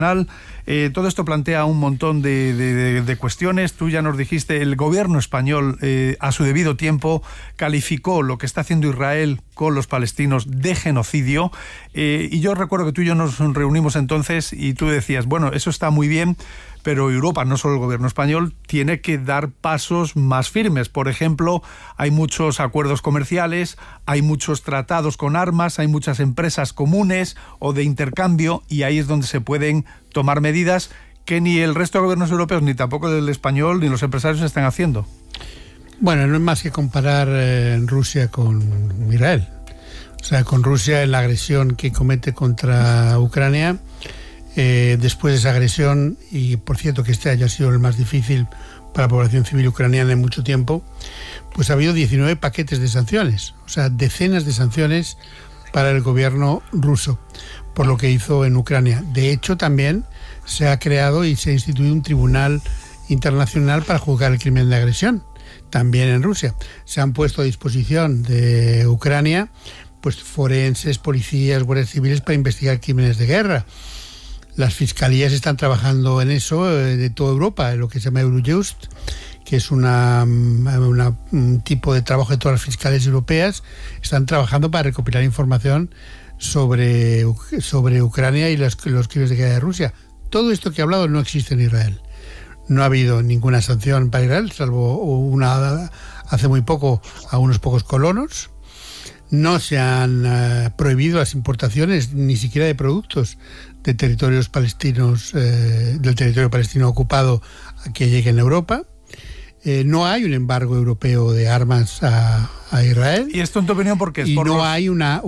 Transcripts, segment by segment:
Todo esto plantea un montón de cuestiones. Tú ya nos dijiste, el gobierno español a su debido tiempo calificó lo que está haciendo Israel con los palestinos de genocidio, y yo recuerdo que tú y yo nos reunimos entonces y tú decías, bueno, eso está muy bien, pero Europa, no solo el gobierno español, tiene que dar pasos más firmes. Por ejemplo, hay muchos acuerdos comerciales, hay muchos tratados con armas, hay muchas empresas comunes o de intercambio, y ahí es donde se pueden tomar medidas que ni el resto de gobiernos europeos, ni tampoco el español, ni los empresarios están haciendo. Bueno, no es más que comparar Rusia con Israel. O sea, con Rusia en la agresión que comete contra Ucrania. Después de esa agresión, y por cierto que este año ha sido el más difícil para la población civil ucraniana en mucho tiempo, pues ha habido 19 paquetes de sanciones, o sea, decenas de sanciones para el gobierno ruso por lo que hizo en Ucrania. De hecho, también se ha creado y se ha instituido un tribunal internacional para juzgar el crimen de agresión, también en Rusia. Se han puesto a disposición de Ucrania pues forenses, policías, guardias civiles para investigar crímenes de guerra. Las fiscalías están trabajando en eso de toda Europa, en lo que se llama Eurojust, que es un tipo de trabajo de todas las fiscalías europeas. Están trabajando para recopilar información sobre Ucrania y los crímenes de guerra de Rusia. Todo esto que he hablado no existe en Israel. No ha habido ninguna sanción para Israel, salvo una hace muy poco a unos pocos colonos. No se han prohibido las importaciones ni siquiera de productos de territorios palestinos, del territorio palestino ocupado, a que lleguen a Europa. No hay un embargo europeo de armas a Israel. ¿Y esto en tu opinión por qué? Y no hay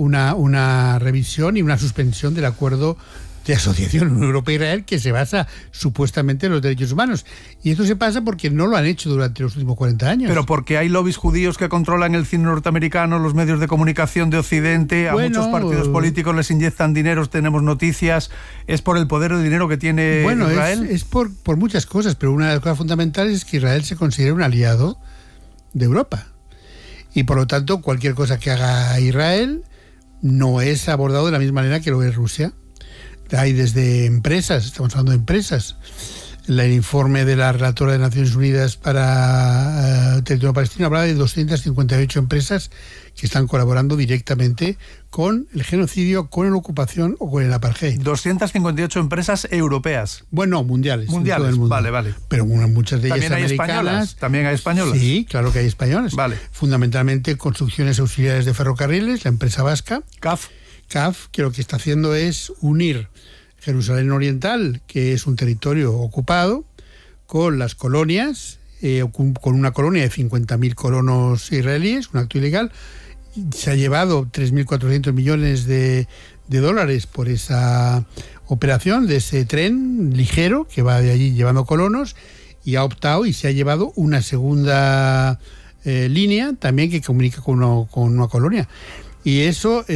una revisión y una suspensión del acuerdo de asociación Unión Europea-Israel que se basa supuestamente en los derechos humanos. Y esto se pasa porque no lo han hecho durante los últimos 40 años. Pero porque hay lobbies judíos que controlan el cine norteamericano, los medios de comunicación de Occidente, a muchos partidos políticos les inyectan dinero, tenemos noticias. ¿Es por el poder o el dinero que tiene Israel? Es por muchas cosas, pero una de las cosas fundamentales es que Israel se considera un aliado de Europa. Y por lo tanto, cualquier cosa que haga Israel no es abordado de la misma manera que lo es Rusia. Hay desde empresas, estamos hablando de empresas. El informe de la relatora de Naciones Unidas para el territorio palestino hablaba de 258 empresas que están colaborando directamente con el genocidio, con la ocupación o con el apartheid. 258 empresas europeas. Bueno, mundiales. Mundiales, en todo el mundo. Vale. Pero muchas de ellas ¿También hay americanas. ¿También hay españolas? Sí, claro que hay españolas. Vale. Fundamentalmente construcciones auxiliares de ferrocarriles, la empresa vasca. CAF, que lo que está haciendo es unir Jerusalén Oriental, que es un territorio ocupado, con las colonias, con una colonia de 50.000 colonos israelíes, un acto ilegal. Se ha llevado 3.400 millones de dólares por esa operación de ese tren ligero que va de allí llevando colonos, y ha optado y se ha llevado una segunda línea también que comunica con una colonia. Y eso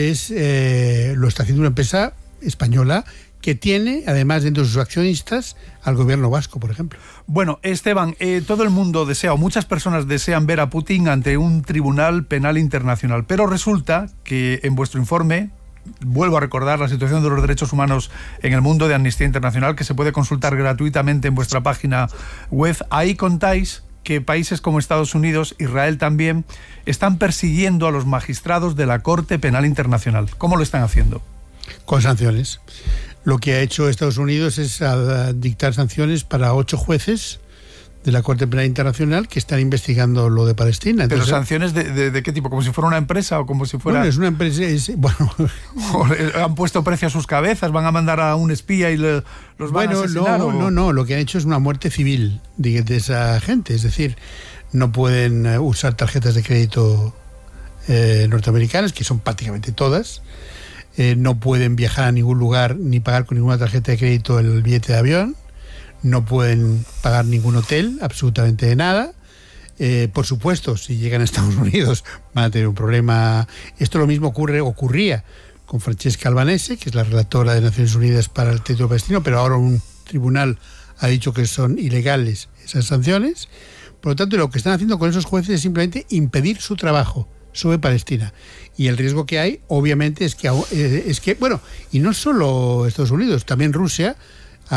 lo está haciendo una empresa española que tiene, además, dentro de sus accionistas, al gobierno vasco, por ejemplo. Bueno, Esteban, todo el mundo desea, o muchas personas desean ver a Putin ante un tribunal penal internacional, pero resulta que en vuestro informe, vuelvo a recordar la situación de los derechos humanos en el mundo de Amnistía Internacional, que se puede consultar gratuitamente en vuestra página web, ahí contáis que países como Estados Unidos, Israel también, están persiguiendo a los magistrados de la Corte Penal Internacional. ¿Cómo lo están haciendo? Con sanciones. Lo que ha hecho Estados Unidos es dictar sanciones para 8 jueces de la Corte Penal Internacional que están investigando lo de Palestina. Entonces, ¿pero sanciones de qué tipo? ¿Como si fuera una empresa o como si fuera...? Bueno, es una empresa... ¿Han puesto precio a sus cabezas? ¿Van a mandar a un espía y los van a asesinar? No. Lo que han hecho es una muerte civil de esa gente. Es decir, no pueden usar tarjetas de crédito norteamericanas, que son prácticamente todas. No pueden viajar a ningún lugar ni pagar con ninguna tarjeta de crédito el billete de avión. No pueden pagar ningún hotel, absolutamente de nada. Por supuesto, si llegan a Estados Unidos van a tener un problema. Esto lo mismo ocurría con Francesca Albanese, que es la relatora de Naciones Unidas para el territorio palestino, pero ahora un tribunal ha dicho que son ilegales esas sanciones. Por lo tanto, lo que están haciendo con esos jueces es simplemente impedir su trabajo sobre Palestina. Y el riesgo que hay, obviamente, es que bueno, y no solo Estados Unidos, también Rusia